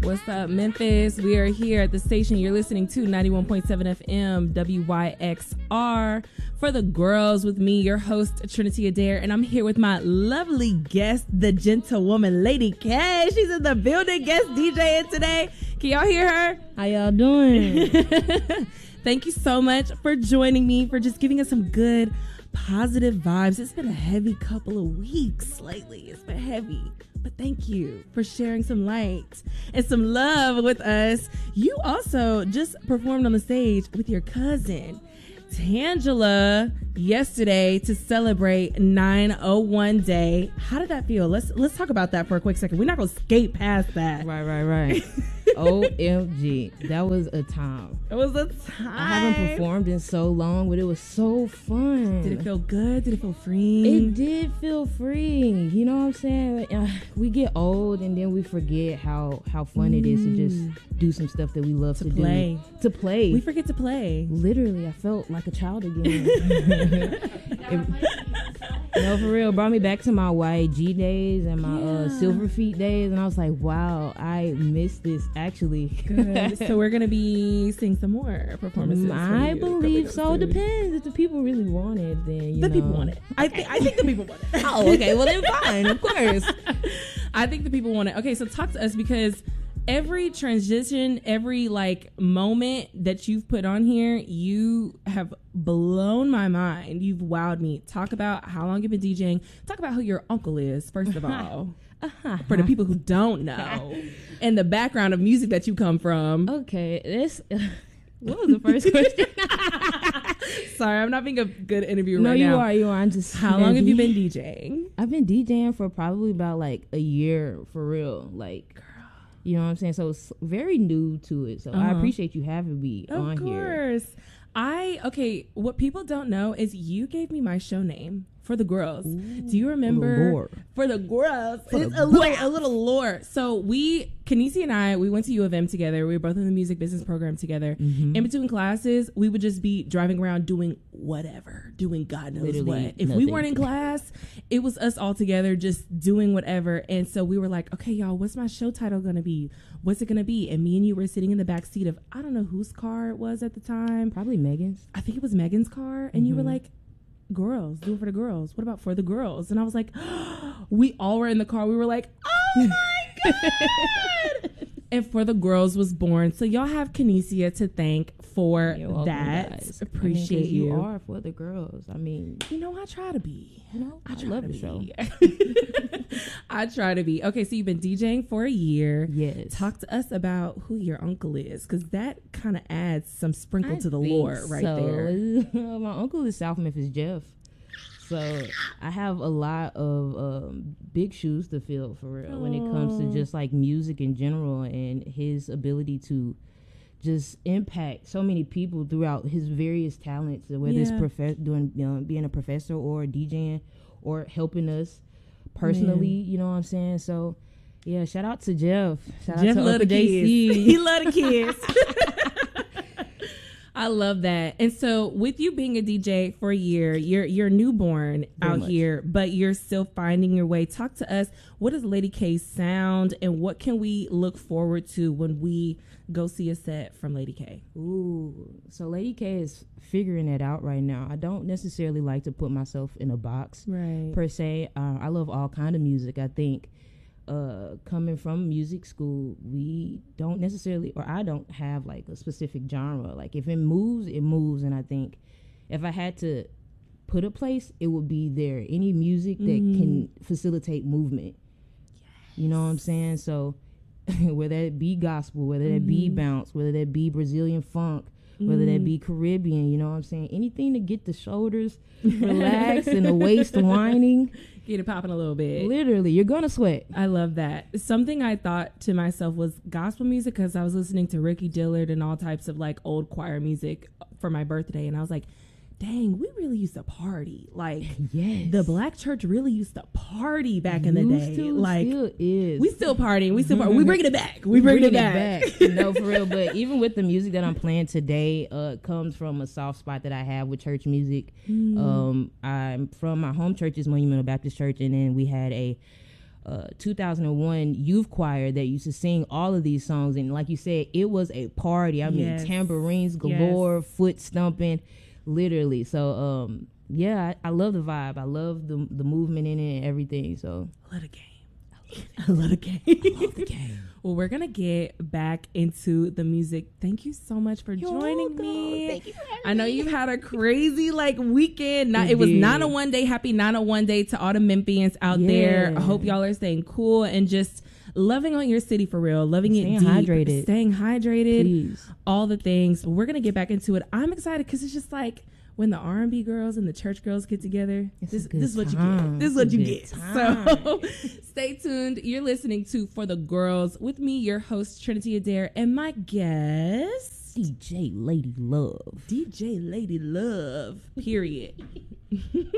What's up, Memphis? We are here at the station you're listening to, 91.7 FM, WYXR. For the girls, with me, your host, Trinity Adair, and I'm here with my lovely guest, the gentlewoman, Lady K. She's in the building, guest DJing today. Can y'all hear her? How y'all doing? Thank you so much for joining me, for just giving us some good, positive vibes. It's been a heavy couple of weeks lately. It's been heavy. But thank you for sharing some light and some love with us. You also just performed on the stage with your cousin, Tangela, yesterday to celebrate 901 Day. How did that feel? Let's talk about that for a quick second. We're not going to skate past that. Right. OMG. That was a time. It was a time. I haven't performed in so long, but it was so fun. Did it feel good? Did it feel free? It did feel free. You know what I'm saying? We get old and then we forget how fun it is to just do some stuff that we love to play. Do. To play. We forget to play. Literally, I felt like a child again. No, for real. Brought me back to my YG days and my Silver Feet days. And I was like, wow, I miss this actually. Good. So we're going to be seeing some more performances. I believe so. Depends. If the people really want it, then the people want it. Okay. I think the people want it. Oh, okay. Well, then fine. Of course. I think the people want it. Okay, so talk to us, because every transition, every moment that you've put on here, you have blown my mind. You've wowed me. Talk about how long you've been DJing. Talk about who your uncle is, first of all. For the people who don't know. And the background of music that you come from. Okay, what was the first question? Sorry, I'm not being a good interviewer right now. No, you are. I'm just. How long have you been DJing? I've been DJing for probably about a year, for real. You know what I'm saying? So it's very new to it. So I appreciate you having me on here. Of course. What people don't know is you gave me my show name for the girls. Ooh, do you remember? For the girls. It's a little lore. So Kenisi and I, we went to U of M together. We were both in the music business program together. Mm-hmm. In between classes, we would just be driving around doing whatever, doing God knows Literally what. If we weren't in class, it was us all together just doing whatever. And so we were like, okay, y'all, what's my show title going to be? What's it going to be? And me and you were sitting in the back seat of, I don't know whose car it was at the time. Probably Megan's. I think it was Megan's car. And you were like, girls, do it for the girls. What about for the girls? And I was like, we all were in the car. We were like, oh my God. And For the Girls was born. So y'all have Kinesia to thank for that. Guys. Appreciate you. You are For the Girls. I mean, I try to be. I love the show. I try to be. Okay, so you've been DJing for a year. Yes. Talk to us about who your uncle is, because that kind of adds some sprinkle to the lore right there. My uncle is South Memphis Jeff. So I have a lot of big shoes to fill, for real, when it comes to just music in general, and his ability to just impact so many people throughout his various talents, whether it's being a professor or DJing or helping us personally. You know what I'm saying? So yeah, shout out to Jeff. Jeff love the kids. He love the kids. I love that. And so with you being a DJ for a year, you're newborn out here, but you're still finding your way. Talk to us. What does Lady K sound, and what can we look forward to when we go see a set from Lady K? Ooh, so Lady K is figuring it out right now. I don't necessarily like to put myself in a box, per se. I love all kind of music. I think coming from music school, we don't necessarily, or I don't have a specific genre. If it moves, it moves. And I think if I had to put a place, it would be there. Any music that can facilitate movement. Yes. You know what I'm saying? So whether it be gospel, whether that be bounce, whether that be Brazilian funk, whether that be Caribbean, you know what I'm saying? Anything to get the shoulders relaxed and the waist whining. Get it popping a little bit. Literally, you're going to sweat. I love that. Something I thought to myself was gospel music, because I was listening to Ricky Dillard and all types of old choir music for my birthday. And I was like, dang, we really used to party. Yes. The black church really used to party back in the day. Still is. We still partying. We still we bringing it back. We bringing it back. No, for real. But even with the music that I'm playing today, comes from a soft spot that I have with church music. I'm from my home church is Monumental Baptist Church, and then we had a 2001 youth choir that used to sing all of these songs, and like you said, it was a party. I mean, tambourines galore, foot stomping, literally. So yeah, I love the vibe. I love the movement in it and everything. So I love the game. I love the game. Well, we're gonna get back into the music. Thank you so much for joining me. Thank you for having I know me. you've had a crazy weekend. It was 901 day. Happy 901 day to all the Memphians out there. I hope y'all are staying cool and just loving on your city for real. Loving it deep. Staying hydrated. Please. All the things. But we're gonna get back into it. I'm excited because it's just like when the R&B girls and the church girls get together, this is what you get. This is what you get. So stay tuned. You're listening to For the Girls with me, your host, Trinity Adair, and my guest, DJ Lady Love. DJ Lady Love, period.